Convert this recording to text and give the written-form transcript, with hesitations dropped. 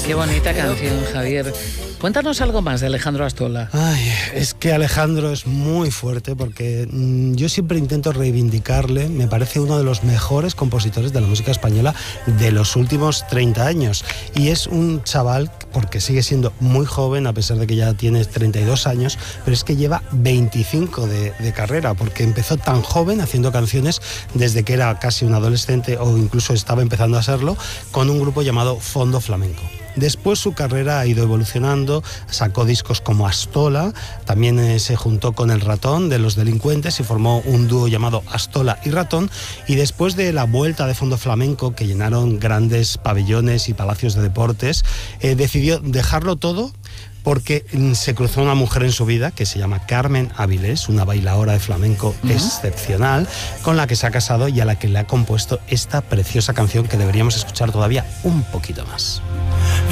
Qué bonita canción, Javier. Cuéntanos algo más de Alejandro Astola. Ay, es que Alejandro es muy fuerte porque yo siempre intento reivindicarle. Me parece uno de los mejores compositores de la música española de los últimos 30 años. Y es un chaval, porque sigue siendo muy joven, a pesar de que ya tiene 32 años, pero es que lleva 25 de carrera, porque empezó tan joven haciendo canciones desde que era casi un adolescente o incluso estaba empezando a serlo, con un grupo llamado Fondo Flamenco. Después su carrera ha ido evolucionando, sacó discos como Astola, también se juntó con El Ratón de Los Delincuentes y formó un dúo llamado Astola y Ratón, y después de la vuelta de Fondo Flamenco, que llenaron grandes pabellones y palacios de deportes, decidió dejarlo todo porque se cruzó una mujer en su vida que se llama Carmen Avilés, una bailadora de flamenco excepcional, con la que se ha casado y a la que le ha compuesto esta preciosa canción que deberíamos escuchar todavía un poquito más.